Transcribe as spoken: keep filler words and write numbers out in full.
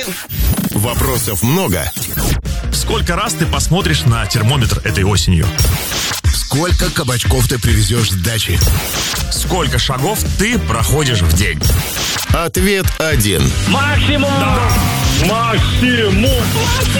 Вопросов много. Сколько раз ты посмотришь на термометр этой осенью? Сколько кабачков ты привезешь с дачи? Сколько шагов ты проходишь в день? Ответ один. Максимум! Да. Максимум!